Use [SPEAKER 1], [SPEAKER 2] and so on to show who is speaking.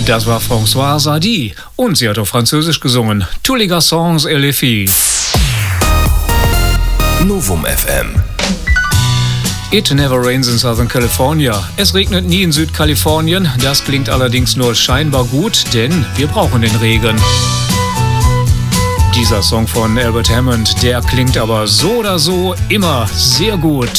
[SPEAKER 1] Das war Françoise Hardy und sie hat auf Französisch gesungen. Tous les garçons et les filles.
[SPEAKER 2] Novum FM.
[SPEAKER 1] It never rains in Southern California. Es regnet nie in Südkalifornien. Das klingt allerdings nur scheinbar gut, denn wir brauchen den Regen. Dieser Song von Albert Hammond, der klingt aber so oder so immer sehr gut.